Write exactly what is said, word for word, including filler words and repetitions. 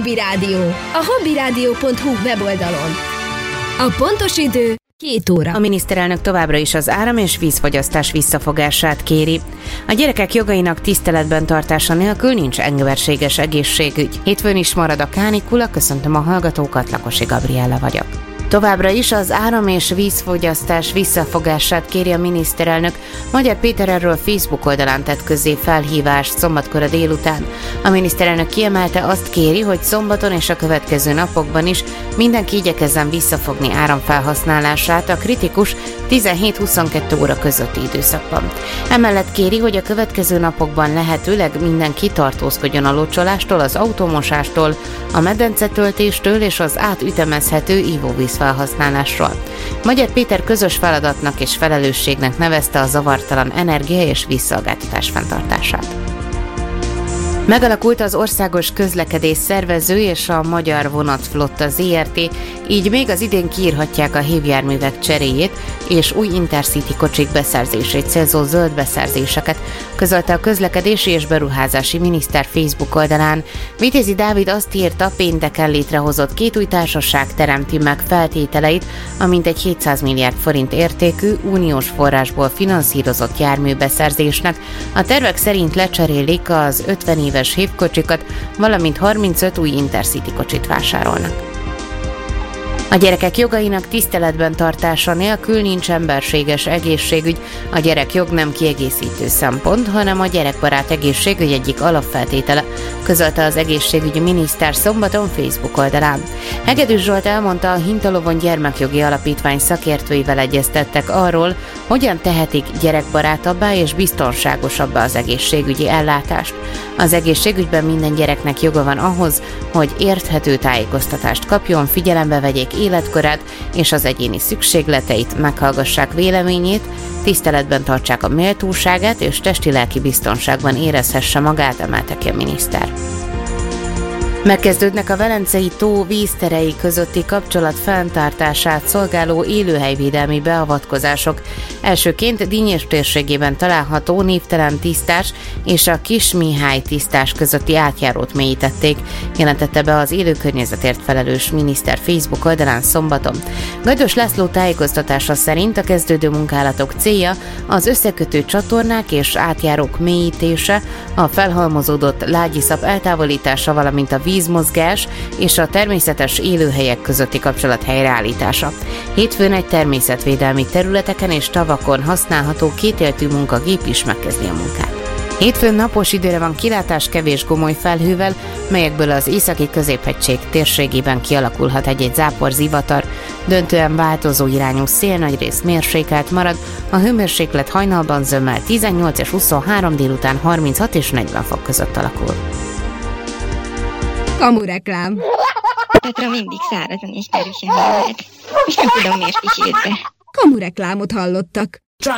Hobby Rádió, a hobbyradio pont hu weboldalon. A pontos idő két óra. A miniszterelnök továbbra is az áram- és vízfogyasztás visszafogását kéri. A gyerekek jogainak tiszteletben tartása nélkül nincs emberséges egészségügy. Hétfőn is marad a kánikula, köszöntöm a hallgatókat, Lakosi Gabriella vagyok. Továbbra is az áram- és vízfogyasztás visszafogását kéri a miniszterelnök. Magyar Péter erről Facebook oldalán tett közzé felhívást szombatkora délután. A miniszterelnök kiemelte, azt kéri, hogy szombaton és a következő napokban is mindenki igyekezzen visszafogni áramfelhasználását a kritikus tizenhét-huszonkettő óra közötti időszakban. Emellett kéri, hogy a következő napokban lehetőleg mindenki tartózkodjon a locsolástól, az automosástól, a medencetöltéstől és az átütemezhető ivóvíz felhasználásról. Magyar Péter közös feladatnak és felelősségnek nevezte a zavartalan energia és vízszolgáltatás fenntartását. Megalakult az Országos Közlekedés Szervező és a Magyar Vonatflotta zé er té, így még az idén kiírhatják a hévjárművek cseréjét és új intercity kocsik beszerzését célzó zöld beszerzéseket, közölte a közlekedési és beruházási miniszter Facebook oldalán. Vitézi Dávid azt írta, pénteken létrehozott két új társaság teremti meg feltételeit a mintegy hétszáz milliárd forint értékű uniós forrásból finanszírozott járműbeszerzésnek. A tervek szerint lecserélik az ötven éves hévkocsikat, valamint harmincöt új intercity kocsit vásárolnak. A gyerekek jogainak tiszteletben tartása nélkül nincs emberséges egészségügy. A gyerekjog nem kiegészítő szempont, hanem a gyerekbarát egészségügy egyik alapfeltétele, közölte az egészségügyi miniszter szombaton Facebook oldalán. Hegedűs Zsolt elmondta, a Hintalovon Gyermekjogi Alapítvány szakértőivel egyeztettek arról, hogyan tehetik gyerekbarátabbá és biztonságosabbá az egészségügyi ellátást. Az egészségügyben minden gyereknek joga van ahhoz, hogy érthető tájékoztatást kapjon, figyelembe vegyék életkorát és az egyéni szükségleteit, meghallgassák véleményét, tiszteletben tartsák a méltóságát és testi-lelki biztonságban érezhesse magát, emelte ki a miniszter. Megkezdődnek a Velencei tó vízterei közötti kapcsolat fenntartását szolgáló élőhelyvédelmi beavatkozások. Elsőként Dínyés térségében található Névtelen tisztás és a Kismihály tisztás közötti átjárót mélyítették, jelentette be az élőkörnyezetért felelős miniszter Facebook oldalán szombaton. Gajdos László tájékoztatása szerint a kezdődő munkálatok célja az összekötő csatornák és átjárók mélyítése, a felhalmozódott lágyiszap eltávolítása, valamint a vízmozgás és a természetes élőhelyek közötti kapcsolat helyreállítása. Hétfőn egy természetvédelmi területeken és tavakon használható kétéltű munkagép is megkezdi a munkát. Hétfőn napos időre van kilátás kevés gomoly felhővel, melyekből az északi középhegység térségében kialakulhat egy-egy zápor zivatar, döntően változó irányú szél, nagyrészt mérsékelt marad, a hőmérséklet hajnalban zömmel tizennyolc és huszonhárom, délután harminchat és negyven fok között alakul. Kamureklám. Petra mindig szárazon és erősen hallgat. És nem tudom, miért kísért be. Kamureklámot hallottak.